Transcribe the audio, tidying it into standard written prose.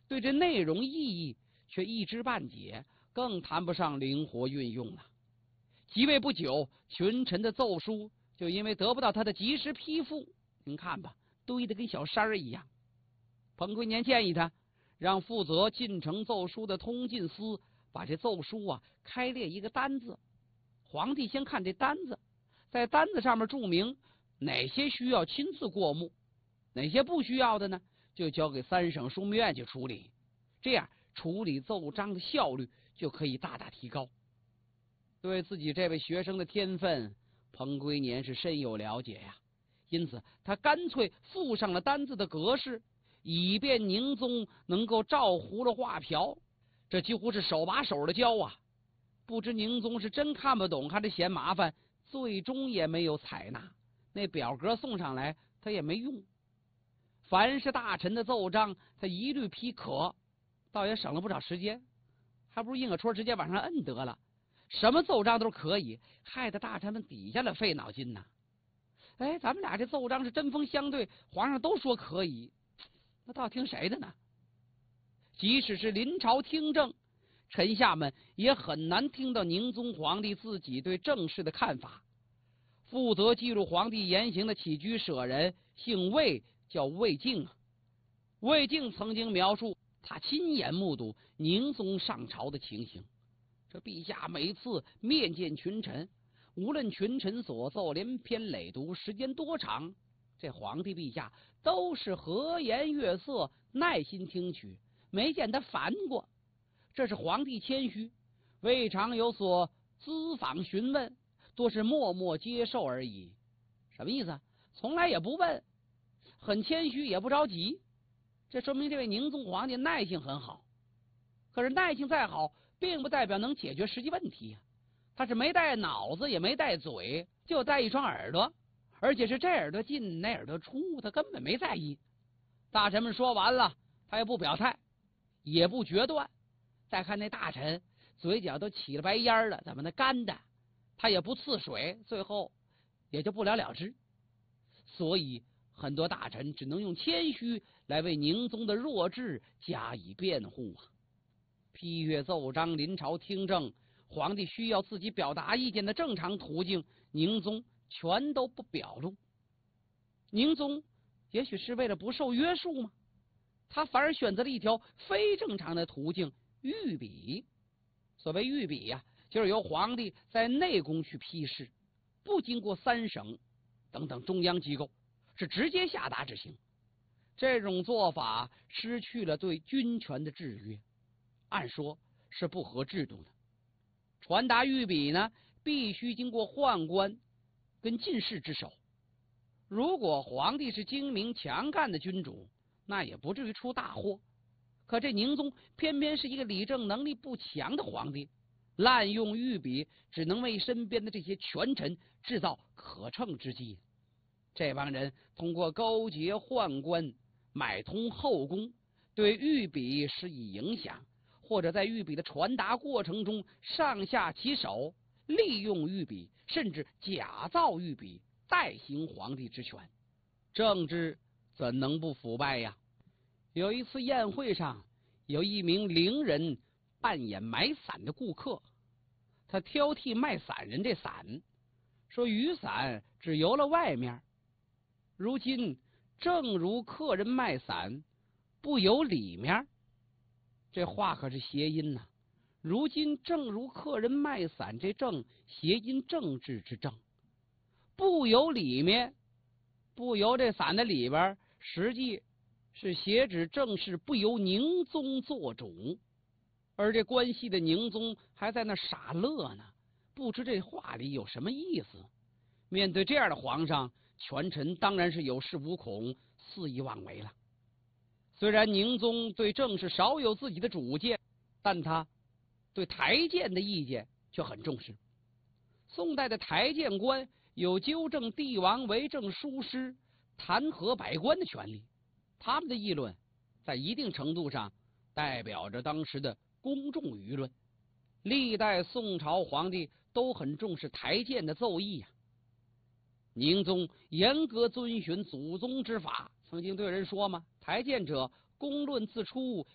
对这内容意义却一知半解，更谈不上灵活运用了。即位不久，群臣的奏书就因为得不到他的及时批复，您看吧，堆得跟小山儿一样。彭龟年建议他让负责进呈奏书的通进司把这奏书开列一个单子，皇帝先看这单子，在单子上面注明哪些需要亲自过目，哪些不需要的呢，就交给三省枢密院去处理，这样处理奏章的效率就可以大大提高。对自己这位学生的天分，彭龟年是深有了解呀，因此他干脆附上了单子的格式，以便宁宗能够照葫芦画瓢，这几乎是手把手的教啊。不知宁宗是真看不懂还是嫌麻烦，最终也没有采纳，那表格送上来他也没用。凡是大臣的奏章他一律批可，倒也省了不少时间，还不如印个戳直接往上摁得了。什么奏章都可以，害得大臣们底下了费脑筋呢。哎，咱们俩这奏章是针锋相对，皇上都说可以，那倒听谁的呢？即使是临朝听政，臣下们也很难听到宁宗皇帝自己对政事的看法。负责记录皇帝言行的起居舍人姓魏，叫魏敬。魏敬曾经描述他亲眼目睹宁宗上朝的情形。这陛下每次面见群臣，无论群臣所奏连篇累牍，时间多长，这皇帝陛下都是和颜悦色，耐心听取，没见他烦过。这是皇帝谦虚，未尝有所咨访询问，多是默默接受而已。什么意思？从来也不问，很谦虚，也不着急。这说明这位宁宗皇帝耐性很好。可是耐性再好，并不代表能解决实际问题呀。他是没带脑子，也没带嘴，就带一双耳朵，而且是这耳朵进那耳朵出，他根本没在意。大臣们说完了，他也不表态，也不决断。再看那大臣嘴角都起了白烟了，怎么那干的，他也不刺水，最后也就不了了之。所以很多大臣只能用谦虚来为宁宗的弱智加以辩护啊。批阅奏章、临朝听政，皇帝需要自己表达意见的正常途径，宁宗全都不表露。宁宗也许是为了不受约束吗？他反而选择了一条非正常的途径——御笔。所谓御笔呀，就是由皇帝在内宫去批示，不经过三省等等中央机构，是直接下达执行。这种做法失去了对军权的制约，按说是不合制度的。传达御笔呢，必须经过宦官跟进士之手。如果皇帝是精明强干的君主，那也不至于出大祸。可这宁宗偏偏是一个理政能力不强的皇帝，滥用御笔，只能为身边的这些权臣制造可乘之机。这帮人通过勾结宦官，买通后宫，对御笔施以影响，或者在御笔的传达过程中上下其手，利用御笔，甚至假造御笔，代行皇帝之权。政治怎能不腐败呀？有一次宴会上，有一名伶人扮演买伞的顾客，他挑剔卖伞人这伞，说雨伞只油了外面，如今正如客人卖伞不油里面。这话可是谐音呐。如今正如客人卖伞，这正谐音政治之正，不油里面，不由这伞的里边，实际是写指正是不由宁宗做主。而这关系的宁宗还在那傻乐呢，不知这话里有什么意思。面对这样的皇上，权臣当然是有恃无恐，肆意妄为了。虽然宁宗对政事少有自己的主见，但他对台谏的意见却很重视。宋代的台谏官有纠正帝王为政疏失、弹劾百官的权利，他们的议论在一定程度上代表着当时的公众舆论。历代宋朝皇帝都很重视台谏的奏议呀。宁宗严格遵循祖宗之法，曾经对人说嘛：台谏者，公论自出，